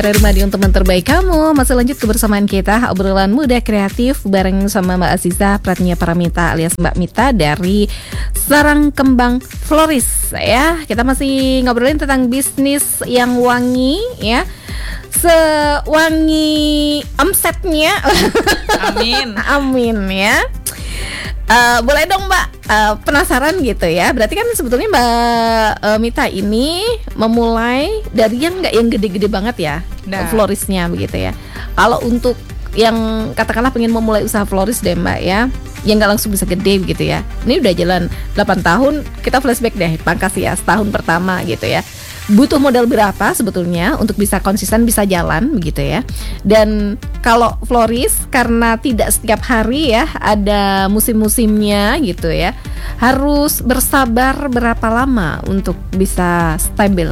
Radio teman terbaik kamu. Masih lanjut kebersamaan kita, obrolan muda kreatif bareng sama Mbak Azizah Pratnya Paramita alias Mbak Mita dari Sarang Kembang Floris ya. Kita masih ngobrolin tentang bisnis yang wangi ya, sewangi omsetnya. Amin. Amin ya. Boleh dong Mbak, penasaran gitu ya. Berarti kan sebetulnya Mbak Mita ini memulai dari yang nggak yang gede-gede banget ya, florisnya begitu ya. Kalau untuk yang katakanlah pengen memulai usaha floris deh Mbak ya, yang nggak langsung bisa gede gitu ya. Ini udah jalan 8 tahun, kita flashback deh, pangkas ya setahun pertama gitu ya. Butuh modal berapa sebetulnya untuk bisa konsisten, bisa jalan begitu ya. Dan kalau floris karena tidak setiap hari ya, ada musim-musimnya gitu ya, harus bersabar berapa lama untuk bisa stabil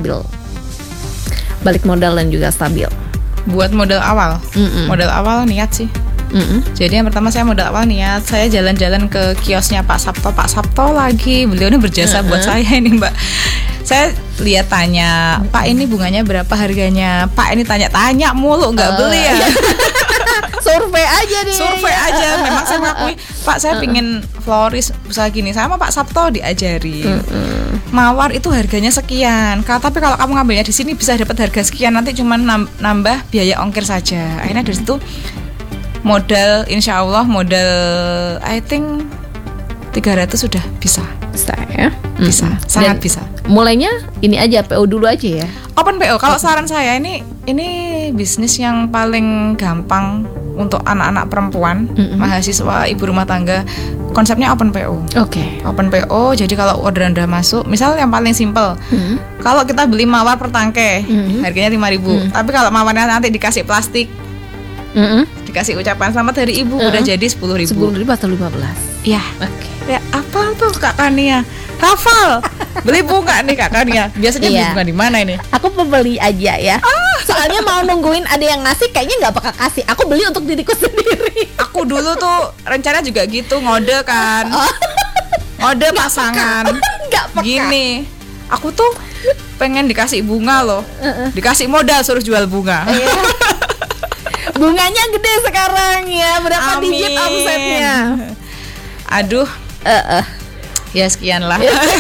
balik modal dan juga stabil. Buat modal awal, modal awal niat sih. Jadi yang pertama saya modal awal niat, saya jalan-jalan ke kiosnya Pak Sabto lagi, beliau ini berjasa buat saya ini Mbak. Saya lihat tanya, Pak ini bunganya berapa harganya? Pak ini tanya mulu, nggak beli ya? Survei aja nih. Survei aja. Memang saya mengakui, Pak saya pingin floris usaha gini. Saya sama Pak Sabto diajari. Mawar itu harganya sekian. Tapi kalau kamu ngambilnya di sini bisa dapat harga sekian. Nanti cuma nambah biaya ongkir saja. Akhirnya dari situ modal, insya Allah modal I think 300 sudah bisa. Bisa ya? Bisa, sangat bisa. Mulainya ini aja, PO dulu aja ya? Open PO, kalau saran saya ini bisnis yang paling gampang untuk anak-anak perempuan, mahasiswa, ibu rumah tangga. Konsepnya open PO. Oke. Open PO, jadi kalau orderan udah masuk, misal yang paling simple, kalau kita beli mawar per tangkai, harganya 5.000. Tapi kalau mawarnya nanti dikasih plastik, dikasih ucapan selamat dari ibu, udah jadi 10.000. 10.000 atau 15? Iya. Oke. Ya apa tuh Kak Kania? Rafal, beli bunga nih Kak Kania. Biasanya beli bunga di mana ini? Aku pembeli aja ya. Soalnya mau nungguin ada yang ngasih, kayaknya nggak bakal kasih. Aku beli untuk diriku sendiri. Aku dulu tuh rencana juga gitu, ngode kan. Ngode pasangan. Nggak peka. Gini, aku tuh pengen dikasih bunga loh. Dikasih modal suruh jual bunga. Bunganya gede sekarang ya. Berapa digit omsetnya? Aduh. Ya sekian lah.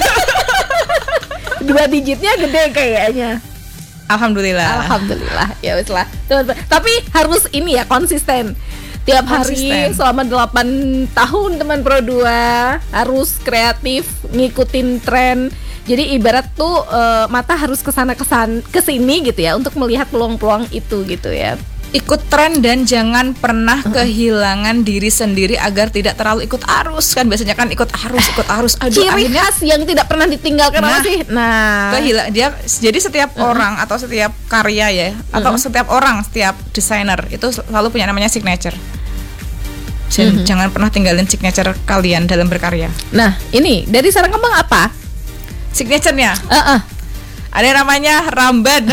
2 digitnya gede kayaknya. Alhamdulillah. Ya wes lah. Tapi harus ini ya, konsisten. Tiap hari selama 8 tahun teman Pro 2 harus kreatif, ngikutin tren. Jadi ibarat tuh mata harus kesini gitu ya, untuk melihat peluang-peluang itu gitu ya. Ikut tren dan jangan pernah kehilangan diri sendiri agar tidak terlalu ikut arus. Kan biasanya kan ikut arus. Aduh, ciri khas yang tidak pernah ditinggalkan apa sih? Jadi setiap orang atau setiap karya ya, atau setiap desainer itu selalu punya namanya signature. Jangan pernah tinggalin signature kalian dalam berkarya. Nah, ini dari Sarang Kembang apa? Signaturenya? Ada yang namanya Ramban.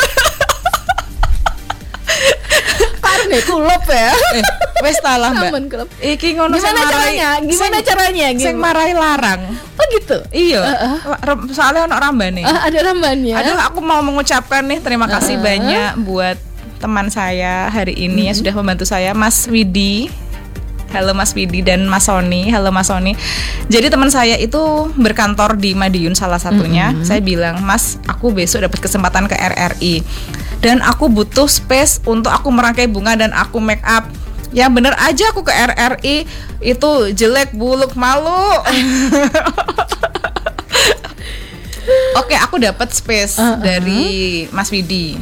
Nih kulop ya. Wes talah Mbak. Iki ngono Gimana caranya? Sing marai larang. Oh gitu. Iya. Soalnya ono rambane. Ada rambannya. Aduh, aku mau mengucapkan nih terima kasih banyak buat teman saya hari ini yang sudah membantu saya, Mas Widi. Halo Mas Widi dan Mas Sony. Halo Mas Sony. Jadi teman saya itu berkantor di Madiun salah satunya. Saya bilang, "Mas, aku besok dapat kesempatan ke RRI. Dan aku butuh space untuk aku merangkai bunga dan aku make up. Ya bener aja aku ke RRI itu jelek, buluk, malu." Oke, aku dapat space dari Mas Widi.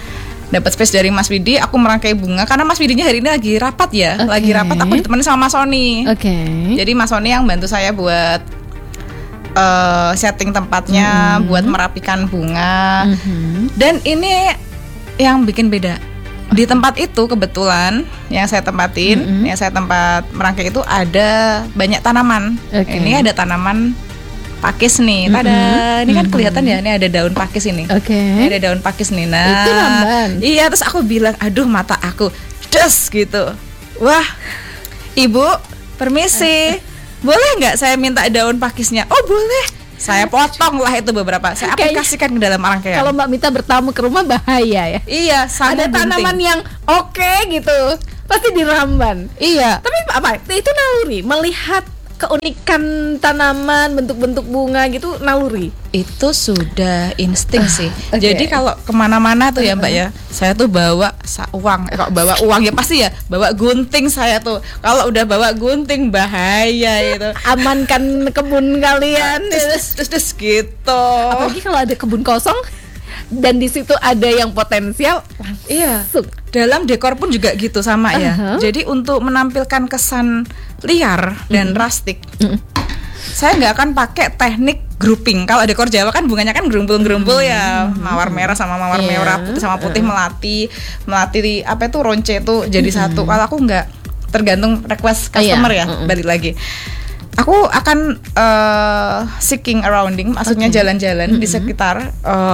Aku merangkai bunga karena Mas Widinya hari ini lagi rapat ya. Aku ditemani sama Mas Sony. Jadi Mas Sony yang bantu saya buat setting tempatnya, buat merapikan bunga. Dan ini yang bikin beda. Di tempat itu kebetulan yang saya tempatin, yang saya tempat merangkai itu ada banyak tanaman. Ini ada tanaman pakis nih. Ini kan kelihatan ya, ini ada daun pakis ini. Ini ada daun pakis nih. Nah, itu ramban. Iya, terus aku bilang, aduh mata aku des gitu. Wah, Ibu, permisi. Boleh nggak saya minta daun pakisnya? Oh boleh. Saya potong lah itu beberapa. Saya aplikasikan ke dalam rangkaian. Kalau Mbak Mita bertamu ke rumah bahaya ya. Iya, ada tanaman yang oke gitu, pasti diramban. Iya. Tapi apa? Itu naluri melihat keunikan tanaman, bentuk-bentuk bunga gitu, naluri. Itu sudah insting sih. Jadi kalau kemana-mana tuh ya Mbak ya, saya tuh bawa uang. Kalau bawa uang ya pasti ya bawa gunting saya tuh. Kalau udah bawa gunting bahaya itu. Amankan kebun kalian. Terus gitu. Apalagi kalau ada kebun kosong dan di situ ada yang potensial. Iya. Dalam dekor pun juga gitu sama ya. Jadi untuk menampilkan kesan liar dan rustic, saya nggak akan pakai teknik grouping. Kalau dekor Jawa kan bunganya kan gerumpul-gerumpul ya, mawar merah sama mawar merah, putih sama putih, melati apa itu ronce itu jadi satu. Kalau aku nggak, tergantung request customer ya. Balik lagi, aku akan seeking surrounding, maksudnya jalan-jalan di sekitar.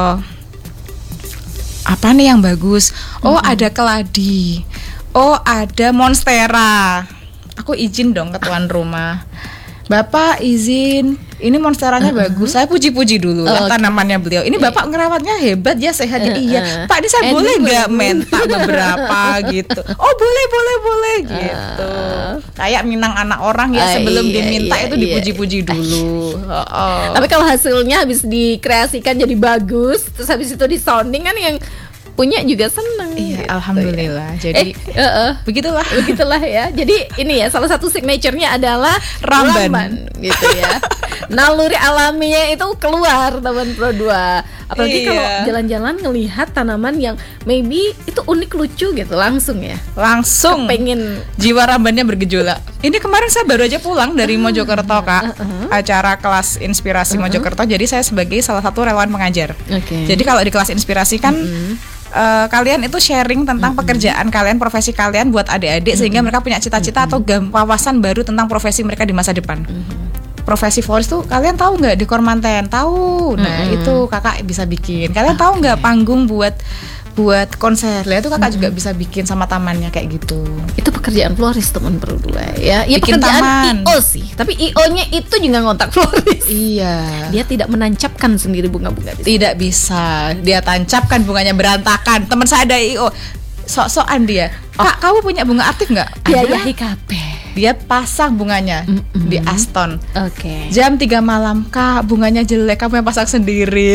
Apa nih yang bagus? Oh ada keladi, oh ada monstera. Aku izin dong ke tuan rumah, Bapak izin, ini monsteranya bagus. Saya puji-puji dulu lah tanamannya beliau. Ini Bapak ngerawatnya hebat ya, sehat ya. Iya Pak, ini saya boleh nggak minta beberapa gitu? Oh boleh gitu. Kayak minang anak orang ya, sebelum diminta itu dipuji-puji dulu. Tapi kalau hasilnya habis dikreasikan jadi bagus, terus habis itu di sounding kan yang punya juga seneng. Iya, gitu, alhamdulillah. Jadi begitulah ya. Jadi ini ya salah satu signaturenya adalah ramban gitu ya. Naluri alaminya itu keluar teman Pro 2. Apalagi kalau jalan-jalan ngelihat tanaman yang maybe itu unik lucu gitu, langsung pengen jiwa rambannya bergejolak. Ini kemarin saya baru aja pulang dari Mojokerto Kak, acara kelas inspirasi Mojokerto. Jadi saya sebagai salah satu relawan pengajar. Jadi kalau di kelas inspirasi kan kalian itu sharing tentang pekerjaan kalian, profesi kalian buat adik-adik sehingga mereka punya cita-cita atau wawasan baru tentang profesi mereka di masa depan. Profesi florist tuh kalian tahu nggak dekor manten? Tahu. Nah itu kakak bisa bikin. Kalian tahu nggak panggung buat konser? Lah itu kakak juga bisa bikin sama tamannya kayak gitu. Itu pekerjaan florist teman Pro 2 ya. Ya bikin pekerjaan taman. IO sih. Tapi IO-nya itu juga ngontak florist. Iya. Dia tidak menancapkan sendiri bunga-bunga. Tidak bisa. Dia tancapkan bunganya berantakan. Teman saya ada IO. Sok-sokan dia. Kak, kamu punya bunga aktif nggak? Biaya HKP. Dia pasang bunganya di Aston. Jam 3 malam, Kak, bunganya jelek, kamu yang pasang sendiri.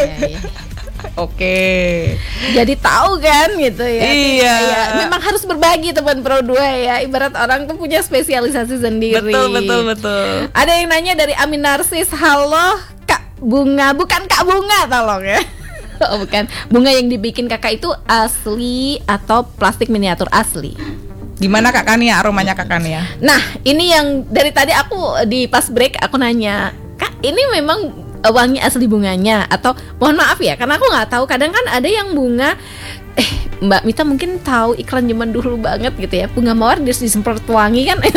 Jadi tahu kan gitu ya. Iya. Memang harus berbagi teman Pro 2 ya. Ibarat orang tuh punya spesialisasi sendiri. Betul. Ada yang nanya dari Amin Narsis, halo Kak Bunga, bukan Kak Bunga tolong ya. Oh bukan, bunga yang dibikin kakak itu asli atau plastik miniatur asli? Gimana Kak Kania, aromanya Kak Kania? Nah ini yang dari tadi aku di pas break aku nanya, Kak ini memang wangi asli bunganya atau mohon maaf ya karena aku nggak tahu, kadang kan ada yang bunga Mbak Mita mungkin tahu iklan zaman dulu banget gitu ya, bunga mawar disemprot wangi kan.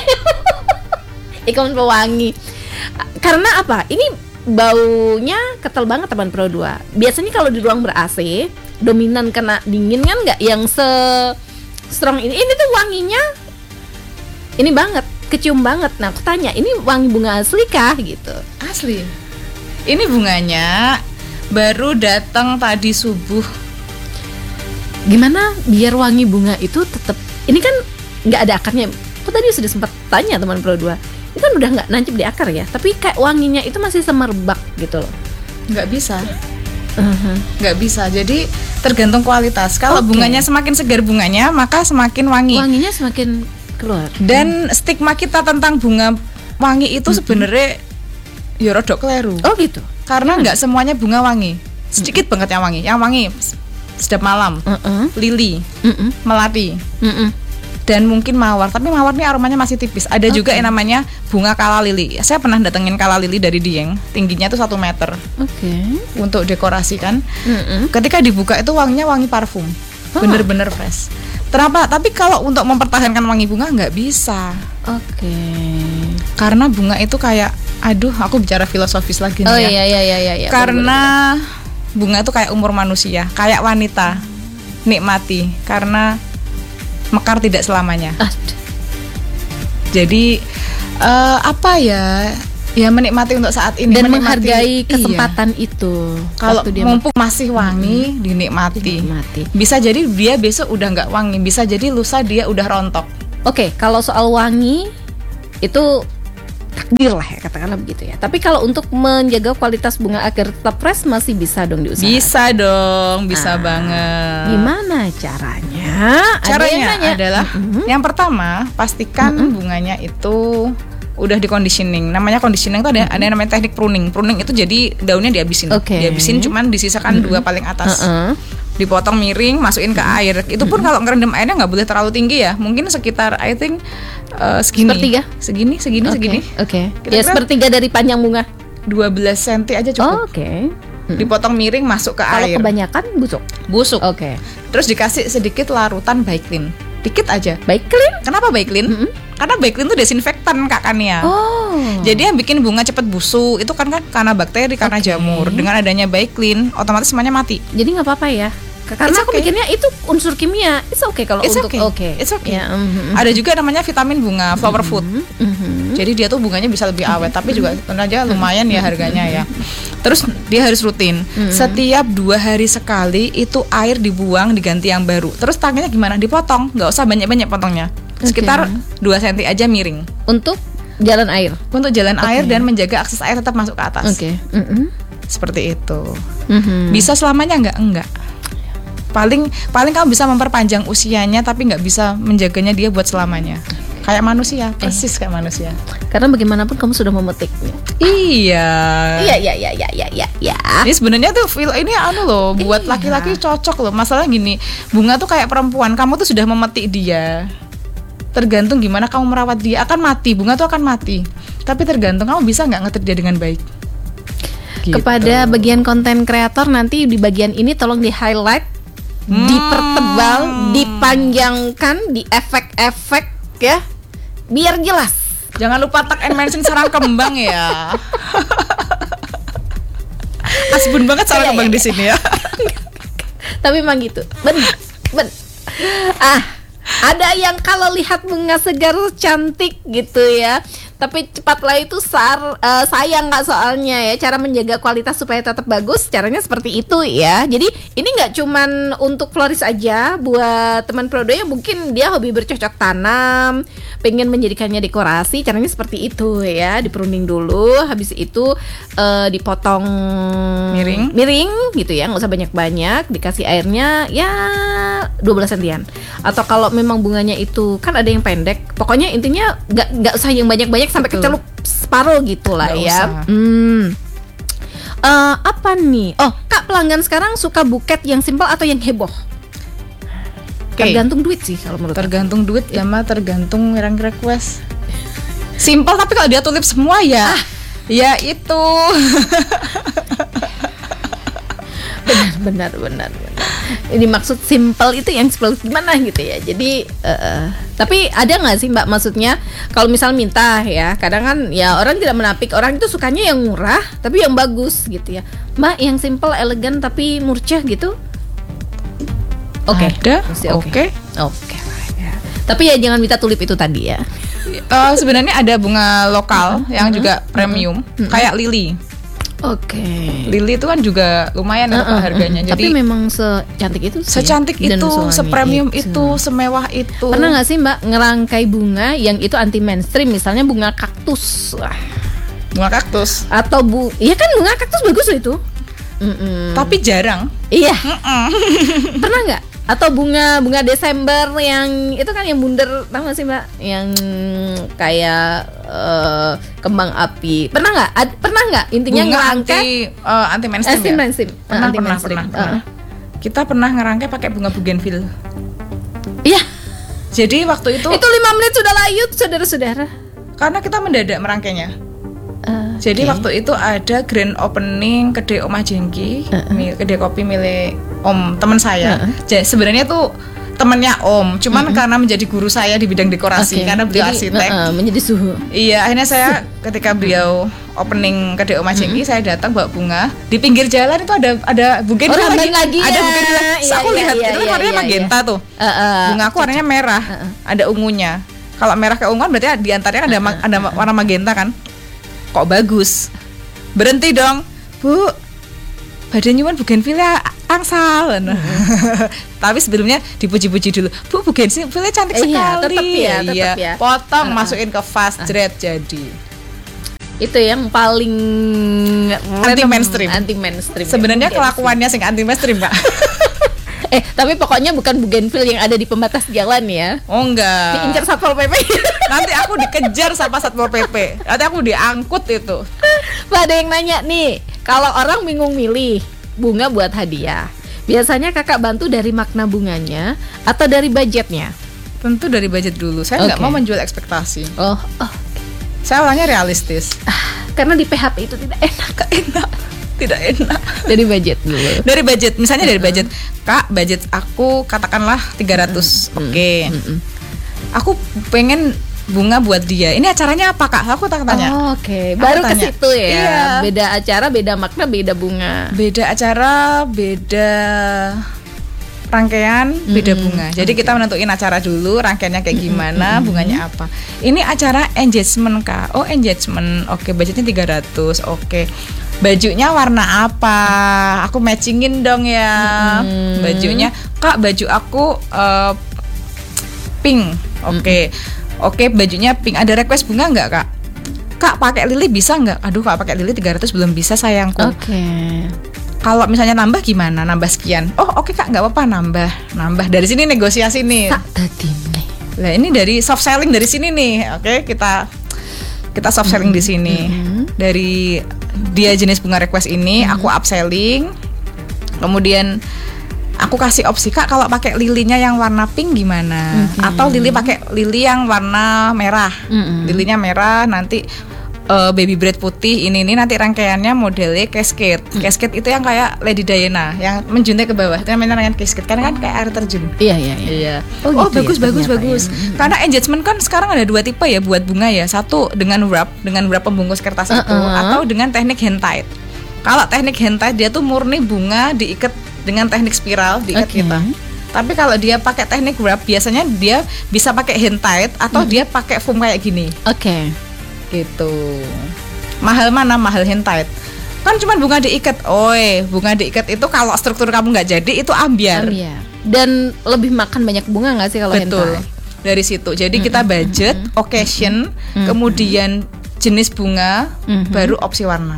Iklan pewangi. Karena apa? Ini baunya ketel banget teman Pro 2. Biasanya kalau di ruang ber-AC dominan kena dingin kan nggak yang strong ini tuh wanginya ini banget, kecium banget. Nah aku tanya, ini wangi bunga asli kah gitu? Asli. Ini bunganya baru datang tadi subuh. Gimana biar wangi bunga itu tetap, ini kan nggak ada akarnya. Aku tadi sudah sempat tanya teman Pro 2, itu kan udah nggak nancep di akar ya, tapi kayak wanginya itu masih semerbak gitu loh. Nggak bisa. Nggak bisa. Jadi tergantung kualitas. Kalau bunganya semakin segar bunganya, maka semakin wangi. Wanginya semakin keluar. Dan stigma kita tentang bunga wangi itu sebenarnya ya rodok keliru. Oh gitu. Karena nggak semuanya bunga wangi. Sedikit banget yang wangi. Yang wangi sedap malam, lili, melati. Dan mungkin mawar, tapi mawar ini aromanya masih tipis. Ada juga yang namanya bunga kala lili. Saya pernah datengin kala lili dari Dieng, tingginya itu 1 meter. Untuk dekorasi kan. Ketika dibuka itu wanginya wangi parfum, bener-bener fresh. Kenapa? Tapi kalau untuk mempertahankan wangi bunga nggak bisa. Karena bunga itu kayak, aduh, aku bicara filosofis lagi nih ya. Iya. Karena bunga itu kayak umur manusia, kayak wanita, nikmati. Karena mekar tidak selamanya. Jadi apa ya? Ya menikmati untuk saat ini dan menghargai kesempatan itu. Kalau mumpung masih wangi dinikmati. Bisa jadi dia besok udah nggak wangi, bisa jadi lusa dia udah rontok. Oke, kalau soal wangi itu takdir lah ya, katakanlah begitu ya. Tapi kalau untuk menjaga kualitas bunga agar tetap fresh masih bisa dong diusahakan. Bisa dong, bisa banget. Gimana caranya? Caranya adalah yang pertama pastikan bunganya itu udah di conditioning. Namanya conditioning itu ada yang namanya teknik pruning. Pruning itu jadi daunnya dihabisin. Dihabisin cuman disisakan 2 paling atas. Dipotong miring, masukin ke air. Itu pun kalau ngerendam airnya nggak boleh terlalu tinggi ya. Mungkin sekitar I think segini. Segini. Oke. Ya sepertiga dari panjang bunga. 12 cm aja cukup. Dipotong miring, masuk ke air. Kalau kebanyakan busuk. Oke. Terus dikasih sedikit larutan Baiklin. Dikit aja. Baiklin? Kenapa Baiklin? Karena Baiklin itu desinfektan Kak Kania. Jadi yang bikin bunga cepat busuk itu kan karena bakteri, karena jamur. Dengan adanya Baiklin, otomatis semuanya mati. Jadi nggak apa-apa ya? Karena aku pikirnya itu unsur kimia. It's okay kalau It's untuk It's okay. Yeah, Ada juga namanya vitamin bunga, flower food. Jadi dia tuh bunganya bisa lebih awet, tapi juga tentu aja lumayan ya harganya ya. Terus dia harus rutin. Setiap 2 hari sekali itu air dibuang, diganti yang baru. Terus tangannya gimana? Dipotong, nggak usah banyak-banyak potongnya. Sekitar 2 cm aja miring. Untuk jalan air. Untuk jalan air dan menjaga akses air tetap masuk ke atas. Seperti itu. Bisa selamanya enggak. Paling kamu bisa memperpanjang usianya tapi nggak bisa menjaganya dia buat selamanya. Kayak manusia, persis kayak manusia. Karena bagaimanapun kamu sudah memetiknya. Iya. Iya. Ini sebenarnya tuh ini loh, buat laki-laki cocok loh. Masalah gini, bunga tuh kayak perempuan, kamu tuh sudah memetik dia. Tergantung gimana kamu merawat dia, akan mati, bunga tuh akan mati. Tapi tergantung kamu bisa nggak ngetik dia dengan baik. Gitu. Kepada bagian konten kreator nanti di bagian ini tolong di highlight, dipertebal, dipanjangkan, di efek-efek ya, biar jelas. Jangan lupa tag and mention sarang kembang ya. Asbun banget sarang kembang di sini ya. Tapi emang gitu, ben. Ada yang kalau lihat bunga segar cantik gitu ya, tapi cepatlah itu sayang nggak, soalnya ya cara menjaga kualitas supaya tetap bagus caranya seperti itu ya. Jadi ini nggak cuman untuk floris aja, buat teman Prodo yang mungkin dia hobi bercocok tanam, pengen menjadikannya dekorasi, caranya seperti itu ya. Di pruning dulu, habis itu dipotong miring gitu ya, nggak usah banyak-banyak, dikasih airnya ya 12 sentian. Atau kalau memang bunganya itu kan ada yang pendek, pokoknya intinya nggak usah yang banyak-banyak sampai kecelup separuh gitulah ya. Apa nih? Kak, pelanggan sekarang suka buket yang simpel atau yang heboh? Tergantung duit sih kalau menurut. Tergantung duit sama tergantung yang request. Simpel tapi kalau dia tulip semua ya, ya itu. Benar. Ini maksud simple itu yang seperti gimana gitu ya. Jadi tapi ada nggak sih Mbak, maksudnya kalau misal minta ya, kadang kan ya orang tidak menapik, orang itu sukanya yang murah tapi yang bagus gitu ya. Mbak yang simple, elegan tapi murcah gitu. Ada. Oke. Ya. Tapi ya jangan minta tulip itu tadi ya. Sebenarnya ada bunga lokal yang juga premium, kayak lili. Lili itu kan juga lumayan harganya. Jadi tapi memang secantik itu sih. Secantik itu, sepremium itu, semewah itu. Pernah nggak sih Mbak ngerangkai bunga yang itu anti mainstream, misalnya bunga kaktus? Bunga kaktus. Atau iya kan bunga kaktus bagus loh itu. Tapi jarang. Iya. Pernah nggak? Atau bunga Desember yang itu kan yang bundar, tahu nggak sih Mbak? Yang kayak kembang api. Pernah nggak? Intinya ngerangkai anti mainstream. Pernah. Kita pernah ngerangkai pakai bunga bougainville. Iya. Jadi waktu itu 5 menit sudah layut, saudara-saudara. Karena kita mendadak merangkainya. Jadi waktu itu ada grand opening kedai Omah Jengki, kedai kopi milik Om teman saya. Sebenarnya tuh temannya Om, cuman karena menjadi guru saya di bidang dekorasi, karena beliau arsitek, menjadi suhu. Iya, akhirnya saya ketika beliau opening kedai Omah Jengki, saya datang bawa bunga. Di pinggir jalan itu ada bougainville lagi. Ada bougainville. Aku lihat itu kan warnanya magenta tuh. Bunga aku warnanya merah, ada ungunya. Kalau merah ke ungu berarti di antaranya ada warna magenta kan. kok bagus. Berhenti dong, Bu. Badan nyuwun bugenvilea angsal. Tapi sebelumnya dipuji-puji dulu. Bu, bugenvilea cantik sekali. Tetep ya. Potong, masukin ke fast dread jadi. Itu yang paling anti mainstream. Sebenarnya kelakuannya sing anti mainstream, Pak. Tapi pokoknya bukan bugenvil yang ada di pembatas jalan ya. Oh enggak. Diincar Satpol PP. Nanti aku dikejar sama Satpol PP. Nanti aku diangkut itu. Pak, ada yang nanya nih, kalau orang bingung milih bunga buat hadiah, biasanya kakak bantu dari makna bunganya atau dari budgetnya? Tentu dari budget dulu. Saya nggak mau menjual ekspektasi. Oh. Saya orangnya realistis. Karena di PHP itu tidak enak. Tidak enak. Dari budget dulu. Dari budget, misalnya dari budget. Kak, budget aku katakanlah 300. Oke. Aku pengen bunga buat dia. Ini acaranya apa, Kak? Aku tanya. Oke. Baru ke situ ya. Iya. Beda acara, beda makna, beda bunga. Beda acara, beda rangkaian, beda bunga. Jadi kita menentuin acara dulu, rangkaiannya kayak gimana, bunganya apa. Ini acara engagement, Kak. Oh, engagement. Oke, budgetnya 300. Oke. Bajunya warna apa? Aku matchingin dong ya. Bajunya, Kak, baju aku pink. Oke, bajunya pink. Ada request bunga nggak, Kak? Kak, pakai lili bisa nggak? Aduh, Kak, pakai lili 300 belum bisa, sayangku. Kalau misalnya nambah gimana? Nambah sekian. Oh, oke, Kak, nggak apa-apa, nambah. Dari sini negosiasi nih. Nah, ini dari soft selling dari sini nih. Oke, kita soft selling di sini. Dari dia jenis bunga request ini, aku upselling. Kemudian aku kasih opsi, Kak, kalau pakai lilinya yang warna pink gimana? Atau pakai lili yang warna merah. Lilinya merah, nanti baby bread putih. Ini nanti rangkaiannya modelnya cascade. Cascade itu yang kayak Lady Diana, yang menjuntai ke bawah. Itu namanya cascade, karena kan kayak air terjun. Iya. Oh, gitu, bagus. Karena engagement kan sekarang ada 2 tipe ya buat bunga ya. Satu dengan wrap pembungkus kertas itu, atau dengan teknik hand tied. Kalau teknik hand tied dia tuh murni bunga diikat dengan teknik spiral diikat kita. Tapi kalau dia pakai teknik wrap, biasanya dia bisa pakai hand tied atau dia pakai foam kayak gini. Gitu. Mahal mana? Mahal hand tied. Kan cuma bunga diikat. Bunga diikat itu kalau struktur kamu nggak jadi itu ambiar. Dan lebih makan banyak bunga nggak sih kalau hand tied? Dari situ. Jadi kita budget, occasion, kemudian jenis bunga, baru opsi warna.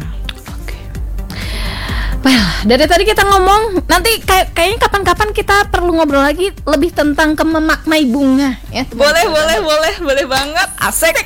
Dari tadi kita ngomong, nanti kayaknya kapan-kapan kita perlu ngobrol lagi lebih tentang memaknai bunga ya. Boleh banget. Asik.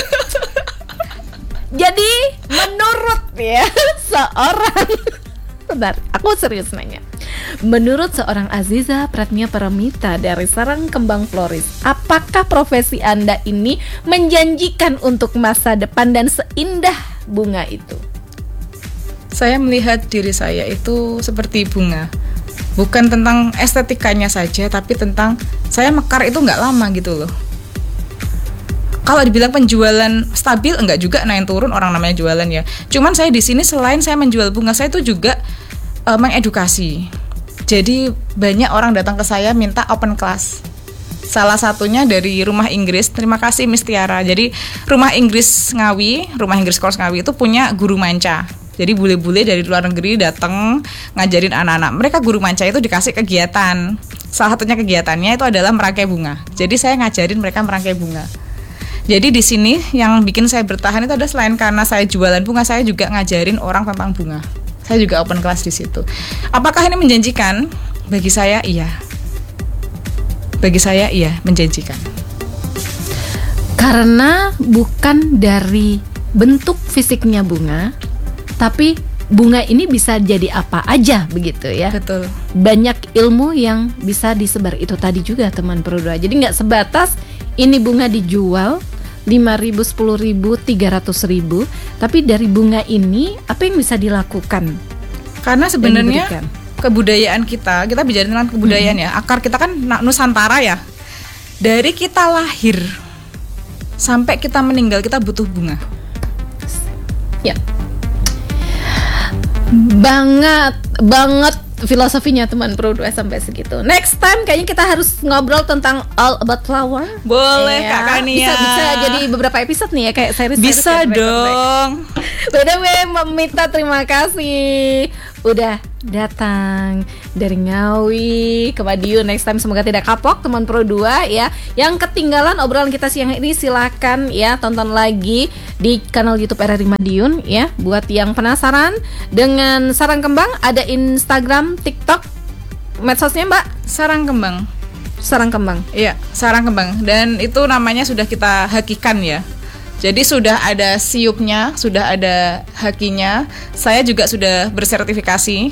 Jadi menurut ya seorang, bentar, aku serius nanya. Menurut seorang Aziza Pratnya Paramita dari Sarang Kembang Floris, apakah profesi Anda ini menjanjikan untuk masa depan dan seindah bunga itu? Saya melihat diri saya itu seperti bunga. Bukan tentang estetikanya saja, tapi tentang saya mekar itu nggak lama gitu loh. Kalau dibilang penjualan stabil, enggak juga, naik turun orang namanya jualan ya. Cuman saya di sini selain saya menjual bunga, saya itu juga mengedukasi. Jadi banyak orang datang ke saya minta open class. Salah satunya dari Rumah Inggris. Terima kasih Miss Tiara. Jadi Rumah Inggris Course Ngawi itu punya guru manca. Jadi bule-bule dari luar negeri datang ngajarin anak-anak. Mereka guru manca itu dikasih kegiatan. Salah satunya kegiatannya itu adalah merangkai bunga. Jadi saya ngajarin mereka merangkai bunga. Jadi di sini yang bikin saya bertahan itu adalah selain karena saya jualan bunga, saya juga ngajarin orang tentang bunga. Saya juga open class di situ. Apakah ini menjanjikan? Bagi saya iya. Menjanjikan. Karena bukan dari bentuk fisiknya bunga, tapi bunga ini bisa jadi apa aja begitu ya. Betul. Banyak ilmu yang bisa disebar, itu tadi juga teman Perudua. Jadi nggak sebatas ini bunga dijual 5.000, 10.000, 300.000, tapi dari bunga ini apa yang bisa dilakukan? Karena sebenarnya kebudayaan kita bicara tentang kebudayaan ya. Akar kita kan Nusantara ya. Dari kita lahir sampai kita meninggal kita butuh bunga. Ya. Banget filosofinya teman Pro 2 sampai segitu. Next time kayaknya kita harus ngobrol tentang All About Flower. Boleh Kak Kania. Bisa jadi beberapa episode nih ya, kayak series. Bisa dong. By the way, Mbak Mita terima kasih udah datang dari Ngawi ke Madiun. Next time semoga tidak kapok teman Pro 2 ya. Yang ketinggalan obrolan kita siang ini silakan ya tonton lagi di kanal YouTube RRI Madiun ya. Buat yang penasaran dengan Sarang Kembang, ada Instagram, TikTok, medsosnya Mbak? Sarang Kembang. Sarang Kembang. Iya, Sarang Kembang. Dan itu namanya sudah kita hakikan ya. Jadi sudah ada siupnya, sudah ada hakinya. Saya juga sudah bersertifikasi.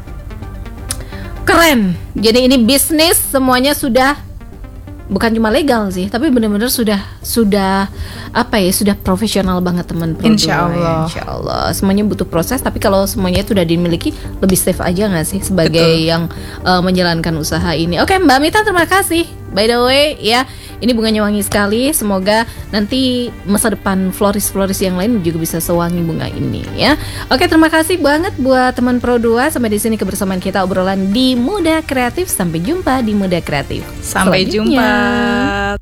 Keren. Jadi ini bisnis semuanya sudah bukan cuma legal sih, tapi benar-benar sudah apa ya, sudah profesional banget teman Pro 2. Insya Allah. Insya Allah. Semuanya butuh proses, tapi kalau semuanya itu udah dimiliki, lebih safe aja nggak sih sebagai Betul. yang menjalankan usaha ini. Oke, Mbak Mita terima kasih. By the way ya, ini bunganya wangi sekali. Semoga nanti masa depan floris-floris yang lain juga bisa sewangi bunga ini ya. Oke, terima kasih banget buat teman Pro 2. Sampai di sini kebersamaan kita obrolan di Muda Kreatif. Sampai jumpa di Muda Kreatif Sampai selanjutnya. jumpa.